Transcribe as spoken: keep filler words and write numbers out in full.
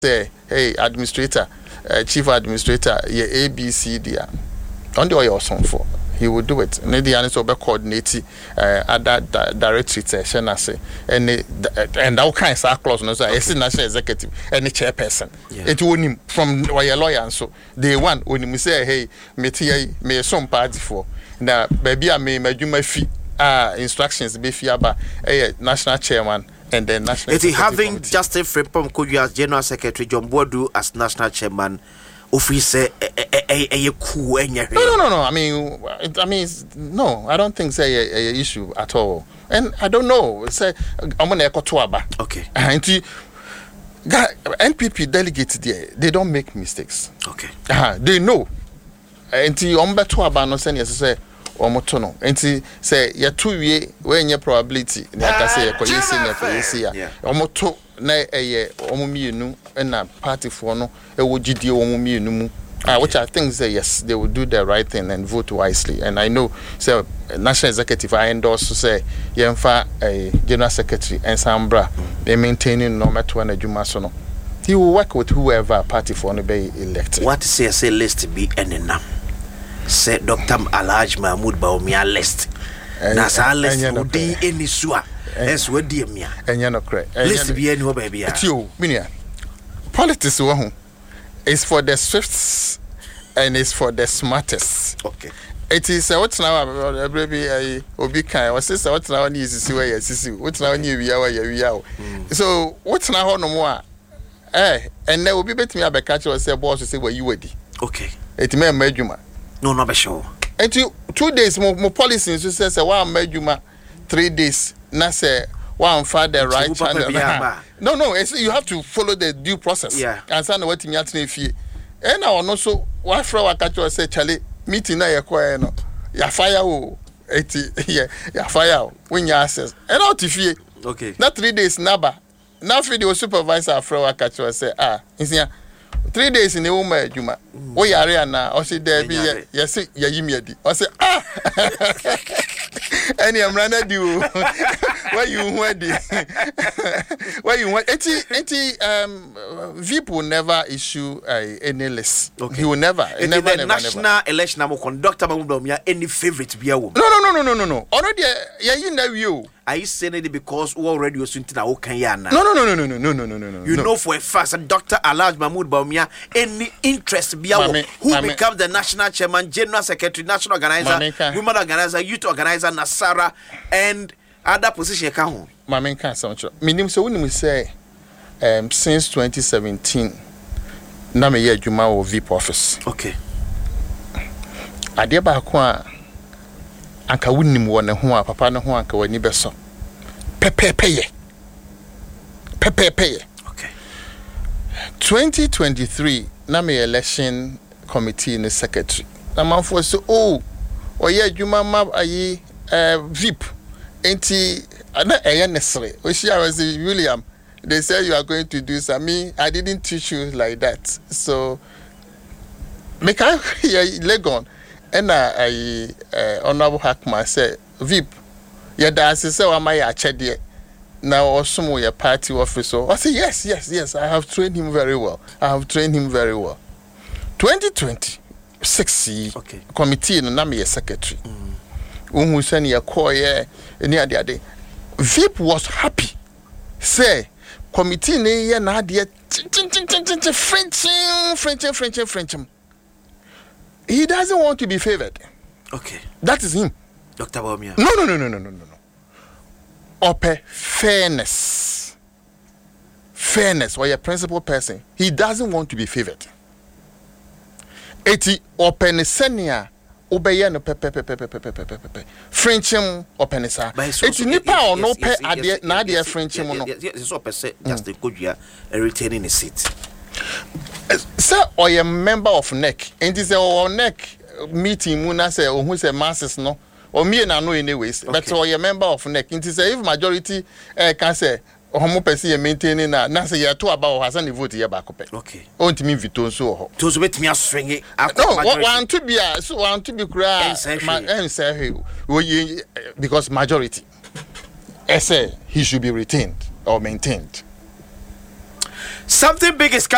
say, hey, administrator, uh, chief administrator, yeah, A B C D. On the way or something for. He will do it. And the answer will coordinate uh, other di- directory session as and and all kinds of clause. No, so I see national executive and the chairperson. Yeah. It will from your lawyer and so day one when you say, hey, me tia me some party for now, baby, I may make you my fee ah instructions be fiaba a national chairman and then national. It is having Justin Frimpong Koju as general secretary, John Boadu as national chairman. Office a a a cool no no no no I mean I mean no I don't think say a, a issue at all and I don't know say I'm gonna echo to aba okay and N P P delegates there they don't make mistakes okay uh, they know and ombe to aba no say say omoto no and say ya two we when your probability na ka say ko yesi na ko yesi ya omoto na eye omumienu na party for no e wo gidie omumienu mu ah which I think say yes they will do the right thing and vote wisely and I know so national executive I endorse say yemfa a general secretary and sambra they maintaining no matter when adwuma so no he will work with whoever party for no be elected. What say say list be enenam say Doctor Alhaji Mahmood Bawumia list na sa list odi enisua es we die mia enye no kre list be eni ho ba bia tio minia politics wo ho is for the swifts and is for the smartest. Okay. It is uh, what's now baby I obi kan was say what's now ni sisi we sisi what's now ni wi awa ya wi awo so what's now ho no mo a eh and na obi betimi abeka che say boss say where you wedi okay it me madwuma no no be sure and two days mo, mo policy so say say one madwuma three days na say one for the right channel no no it's, you have to follow the due process yeah and say what me atena fie and now no so what fra waka che say chale meeting na ye kwa no ya fire o eti yeah ya fire when you access and out fie okay na three days naba na fi the supervisor fra waka che say ah insia three days in the woman adwuma wo yare na o say there be yes ya yimiadi o say ah any amrana do where you ready where you want eti eti um V P will never issue uh, any list okay. He will never it never the never national never. Election am conductor Bawumia any favorite bia wo no no no no no no already ya yin na wi are you saying it because who already was into na wo kan ya na no no no no no no no no no no you no. know for a fact that Doctor Alhaji Mahmood Bawumia any interest bia wo who mame. Becomes the national chairman general secretary national organizer mame women organizer youth organizer Nasara and other position ka ho mame kan somcho minim so wonim say um since twenty seventeen na me ye adwuma wo V P office okay ade ba ko a anka wonim wo ne ho a papa ne ho anka wani beso pepepeye pepepeye okay twenty twenty-three na me election committee ne secretary na manfo so oh oye adwuma ma ayi uh, V P enti ana eye nesre o shi I say William they say you are going to do something I didn't teach you like that so make I legon and I uh, honorable Hackman say V P yeah that's say wa my achede now also your party officer I say yes yes yes I have trained him very well I have trained him very well twenty twenty-six okay committee no na me secretary who send your call yeah any ade V P was happy say committee ne ye na ade French French French French he doesn't want to be favored okay that is him Doctor Bawumia no no no no no no no open fairness fairness or your principal person he doesn't want to be favored eti open senia obeye no pepe pepe pepe pepe pepe Frenchim open sa eti nipa o no pe ade na ade Frenchim no yes so per se just the Kodua retaining his seat sir or a member of N E C and is a N E C meeting mu na say ohun say masses no or me na no anyways okay. But or a member of N E C it is if majority uh, can say homo person maintaining na na say you to about Hasan the vote here back up okay on to me vito so ho to so bet me swing it no want to be so want to be cry and say because majority I say he should be retained or maintained something big is